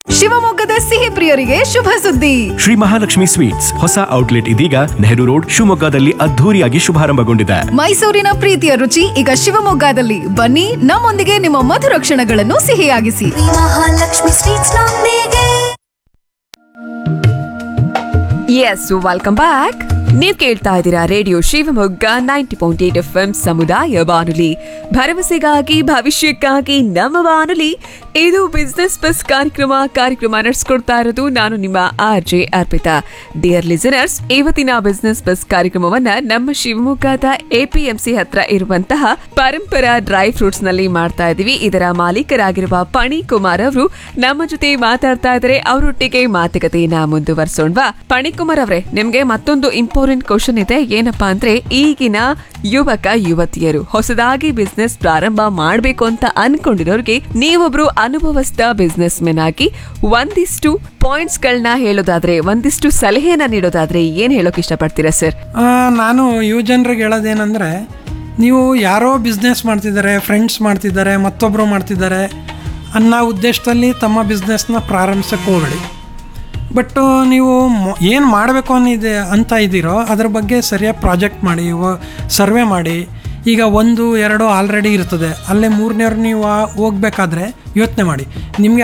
ಶಿವಮೊಗ್ಗದ ಸಿಹಿ ಪ್ರಿಯರಿಗೆ ಶುಭ ಸುದ್ದಿ. ಶ್ರೀ ಮಹಾಲಕ್ಷ್ಮಿ ಸ್ವೀಟ್ಸ್ ಹೊಸ ಔಟ್ಲೆಟ್ ಇದೀಗ ನೆಹರು ರೋಡ್ ಶಿವಮೊಗ್ಗದಲ್ಲಿ ಅದ್ಧೂರಿಯಾಗಿ ಶುಭಾರಂಭಗೊಂಡಿದೆ. ಮೈಸೂರಿನ ಪ್ರೀತಿಯ ರುಚಿ ಈಗ ಶಿವಮೊಗ್ಗದಲ್ಲಿ. ಬನ್ನಿ, ನಮ್ಮೊಂದಿಗೆ ನಿಮ್ಮ ಮಧುರ ಕ್ಷಣಗಳನ್ನು ಸಿಹಿಯಾಗಿಸಿ. ಮಹಾಲಕ್ಷ್ಮಿ ಸ್ವೀಟ್ಸ್ ನೊಂದಿಗೆ. S, welcome back. ನೀವು ಕೇಳ್ತಾ ಇದ್ದೀರಾ ರೇಡಿಯೋ ಶಿವಮೊಗ್ಗ 90.8 FM ಸಮುದಾಯ ಬಾನುಲಿ, ಭರವಸೆಗಾಗಿ ಭವಿಷ್ಯಕ್ಕಾಗಿ ನಮ್ಮ ಬಾನುಲಿ. ಇದು ಬಿಸ್ನೆಸ್ ಬಸ್ ಕಾರ್ಯಕ್ರಮ ನಡೆಸ್ಕೊಡ್ತಾ ಇರೋದು ನಾನು ನಿಮ್ಮ RJ ಅರ್ಪಿತಾ. ಡಿಯರ್ ಲಿಸನರ್ಸ್, ಇವತ್ತಿನ ಬಿಸ್ನೆಸ್ ಬಸ್ ಕಾರ್ಯಕ್ರಮವನ್ನ ನಮ್ಮ ಶಿವಮೊಗ್ಗದ APMC ಹತ್ರ ಇರುವಂತಹ ಪರಂಪರಾ ಡ್ರೈ ಫ್ರೂಟ್ಸ್ ನಲ್ಲಿ ಮಾಡ್ತಾ ಇದೀವಿ. ಇದರ ಮಾಲೀಕರಾಗಿರುವ ಪಣಿ ಕುಮಾರ್ ಅವರು ನಮ್ಮ ಜೊತೆ ಮಾತಾಡ್ತಾ ಇದ್ದಾರೆ. ಅವರೊಟ್ಟಿಗೆ ಮಾತುಕತೆಯನ್ನ ಮುಂದುವರಿಸೋಣವಾ? ಪಣಿ ಕುಮಾರ್ ಅವರೇ, ನಿಮ್ಗೆ ಮತ್ತೊಂದು ಇಂಪಾರ್ಟೆಂಟ್ ಕ್ವಶನ್ ಇದೆ. ಏನಪ್ಪಾ ಅಂದ್ರೆ, ಈಗಿನ ಯುವಕ ಯುವತಿಯರು ಹೊಸದಾಗಿ ಬಿಸ್ನೆಸ್ ಪ್ರಾರಂಭ ಮಾಡ್ಬೇಕು ಅಂತ ಅನ್ಕೊಂಡಿರೋರಿಗೆ ನೀವೊಬ್ರು ಅನುಭವಸ್ಥ ಬಿಸ್ನೆಸ್ ಮೆನ್ ಆಗಿ ಒಂದಿಷ್ಟು ಪಾಯಿಂಟ್ಸ್ ಗಳನ್ನ ಹೇಳೋದಾದ್ರೆ, ಒಂದಿಷ್ಟು ಸಲಹೆಯನ್ನ ನೀಡೋದಾದ್ರೆ ಏನ್ ಹೇಳೋಕೆ ಇಷ್ಟಪಡ್ತೀರಾ ಸರ್? ನಾನು ಯುವ ಜನರಿಗೆ ಹೇಳೋದೇನೆಂದರೆ, ನೀವು ಯಾರೋ ಬಿಸ್ನೆಸ್ ಮಾಡ್ತಿದ್ದಾರೆ, ಫ್ರೆಂಡ್ಸ್ ಮಾಡ್ತಿದ್ದಾರೆ, ಮತ್ತೊಬ್ಬರು ಮಾಡ್ತಿದ್ದಾರೆ ಅನ್ನೋ ಉದ್ದೇಶದಲ್ಲಿ ತಮ್ಮ ಬಿಸ್ನೆಸ್ನ ಪ್ರಾರಂಭಿಸಕ್ಕೆ ಹೋಗಬೇಡಿ. ಬಟ್ ನೀವು ಏನು ಮಾಡಬೇಕು ಅಂತ ಇದ್ದೀರೋ ಅದ್ರ ಬಗ್ಗೆ ಸರಿಯಾಗಿ ಪ್ರಾಜೆಕ್ಟ್ ಮಾಡಿ, ಸರ್ವೆ ಮಾಡಿ. ಈಗ 1-2 ಆಲ್ರೆಡಿ ಇರ್ತದೆ, ಅಲ್ಲೇ 3ನೇವ್ರು ನೀವು ಹೋಗ್ಬೇಕಾದ್ರೆ ಯೋಚನೆ ಮಾಡಿ. ನಿಮಗೆ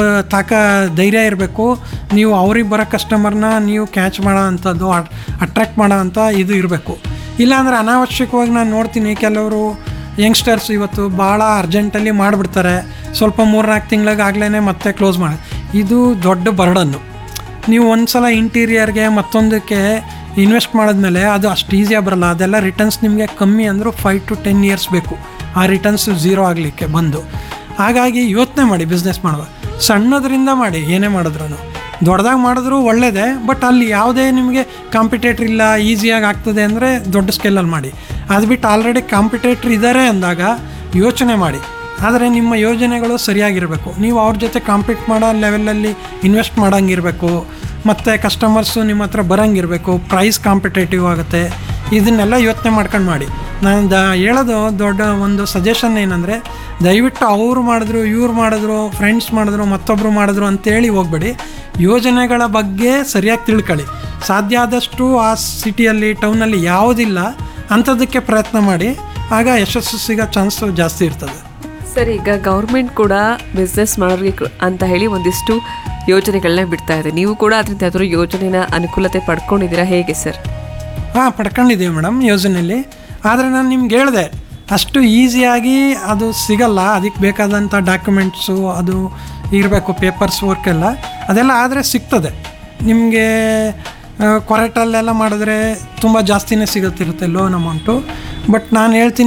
ಧೈರ್ಯ ಇರಬೇಕು. ನೀವು ಅವ್ರಿಗೆ ಬರೋ ಕಸ್ಟಮರ್ನ ನೀವು ಕ್ಯಾಚ್ ಮಾಡೋ ಅಂಥದ್ದು, ಅಟ್ರ್ಯಾಕ್ಟ್ ಮಾಡೋ ಅಂಥ ಇದು ಇರಬೇಕು. ಇಲ್ಲಾಂದರೆ ಅನಾವಶ್ಯಕವಾಗಿ ನಾನು ನೋಡ್ತೀನಿ, ಕೆಲವರು ಯಂಗ್ಸ್ಟರ್ಸ್ ಇವತ್ತು ಭಾಳ ಅರ್ಜೆಂಟಲ್ಲಿ ಮಾಡಿಬಿಡ್ತಾರೆ. ಸ್ವಲ್ಪ 3-4 ತಿಂಗಳಿಗಾಗಲೇ ಮತ್ತೆ ಕ್ಲೋಸ್ ಮಾಡಿ. ಇದು ದೊಡ್ಡ ಬರ್ಡನ್ನು. ನೀವು ಒಂದು ಸಲ ಇಂಟೀರಿಯರ್ಗೆ ಮತ್ತೊಂದಕ್ಕೆ ಇನ್ವೆಸ್ಟ್ ಮಾಡಿದ್ಮೇಲೆ ಅದು ಅಷ್ಟು ಈಸಿಯಾಗಿ ಬರಲ್ಲ. ಅದೆಲ್ಲ ರಿಟರ್ನ್ಸ್ ನಿಮಗೆ ಕಮ್ಮಿ ಅಂದರೂ 5 to 10 years ಬೇಕು ಆ ರಿಟರ್ನ್ಸ್ ಝೀರೋ ಆಗಲಿಕ್ಕೆ ಬಂದು. ಹಾಗಾಗಿ ಯೋಚನೆ ಮಾಡಿ ಬಿಸ್ನೆಸ್ ಮಾಡುವ. ಸಣ್ಣದರಿಂದ ಮಾಡಿ, ಏನೇ ಮಾಡಿದ್ರು. ದೊಡ್ಡದಾಗಿ ಮಾಡಿದ್ರು ಒಳ್ಳೆಯದೇ, ಬಟ್ ಅಲ್ಲಿ ಯಾವುದೇ ನಿಮಗೆ ಕಾಂಪಿಟೇಟ್ರ್ ಇಲ್ಲ, ಈಸಿಯಾಗಿ ಆಗ್ತದೆ ಅಂದರೆ ದೊಡ್ಡ ಸ್ಕೇಲಲ್ಲಿ ಮಾಡಿ. ಅದು ಬಿಟ್ಟು ಆಲ್ರೆಡಿ ಕಾಂಪಿಟೇಟ್ರ್ ಇದ್ದಾರೆ ಅಂದಾಗ ಯೋಚನೆ ಮಾಡಿ. ಆದರೆ ನಿಮ್ಮ ಯೋಜನೆಗಳು ಸರಿಯಾಗಿರಬೇಕು. ನೀವು ಅವ್ರ ಜೊತೆ ಕಾಂಪೀಟ್ ಮಾಡೋ ಲೆವೆಲಲ್ಲಿ ಇನ್ವೆಸ್ಟ್ ಮಾಡೋಂಗಿರಬೇಕು. ಮತ್ತು ಕಸ್ಟಮರ್ಸು ನಿಮ್ಮ ಹತ್ರ ಬರೋಂಗಿರಬೇಕು. ಪ್ರೈಸ್ ಕಾಂಪಿಟೇಟಿವ್ ಆಗುತ್ತೆ. ಇದನ್ನೆಲ್ಲ ಯೋಚನೆ ಮಾಡ್ಕೊಂಡು ಮಾಡಿ. ನಾನು ಹೇಳೋದು ದೊಡ್ಡ ಒಂದು ಸಜೆಷನ್ ಏನಂದರೆ, ದಯವಿಟ್ಟು ಅವರು ಮಾಡಿದ್ರು, ಇವ್ರು ಮಾಡಿದ್ರು, ಫ್ರೆಂಡ್ಸ್ ಮಾಡಿದ್ರು, ಮತ್ತೊಬ್ಬರು ಮಾಡಿದ್ರು ಅಂತೇಳಿ ಹೋಗಬೇಡಿ. ಯೋಜನೆಗಳ ಬಗ್ಗೆ ಸರಿಯಾಗಿ ತಿಳ್ಕೊಳ್ಳಿ. ಸಾಧ್ಯ ಆದಷ್ಟು ಆ ಸಿಟಿಯಲ್ಲಿ, ಟೌನಲ್ಲಿ ಯಾವುದಿಲ್ಲ ಅಂಥದ್ದಕ್ಕೆ ಪ್ರಯತ್ನ ಮಾಡಿ. ಆಗ ಯಶಸ್ಸು ಸಿಗೋ ಚಾನ್ಸು ಜಾಸ್ತಿ ಇರ್ತದೆ. ಸರ್, ಈಗ ಗೌರ್ಮೆಂಟ್ ಕೂಡ ಬಿಸ್ನೆಸ್ ಮಾಡೋರಿಗೆ ಅಂತ ಹೇಳಿ ಒಂದಿಷ್ಟು ಯೋಜನೆಗಳನ್ನ ಬಿಡ್ತಾ ಇದೆ. ನೀವು ಕೂಡ ಅದರಿಂದ ಯಾವ್ದಾದ್ರು ಯೋಜನೆನ ಅನುಕೂಲತೆ ಪಡ್ಕೊಂಡಿದ್ದೀರಾ, ಹೇಗೆ ಸರ್? ಪಡ್ಕೊಂಡಿದ್ದೀವಿ ಮೇಡಮ್ ಯೋಜನೆಯಲ್ಲಿ. ಆದರೆ ನಾನು ನಿಮ್ಗೆ ಹೇಳಿದೆ, ಅಷ್ಟು ಈಸಿಯಾಗಿ ಅದು ಸಿಗಲ್ಲ. ಅದಕ್ಕೆ ಬೇಕಾದಂಥ ಡಾಕ್ಯುಮೆಂಟ್ಸು ಅದು ಇರಬೇಕು, ಪೇಪರ್ಸ್ ವರ್ಕ್ ಎಲ್ಲ. ಅದೆಲ್ಲ ಆದರೆ ಸಿಗ್ತದೆ ನಿಮಗೆ. ಕೊರೆಟಲ್ಲೆಲ್ಲ ಮಾಡಿದ್ರೆ ತುಂಬ ಜಾಸ್ತಿನೇ ಸಿಗುತ್ತಿರುತ್ತೆ ಲೋನ್ ಅಮೌಂಟು. ಬಟ್ ನಾನು ಹೇಳ್ತೀನಿ,